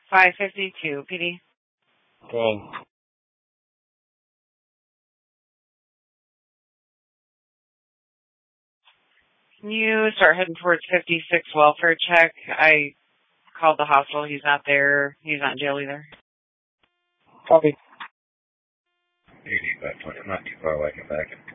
552, PD. Dang. Can you start heading towards 56 welfare check? I called the hospital. He's not there. He's not in jail either. Copy. 80 by 20. I'm not too far away. Come back.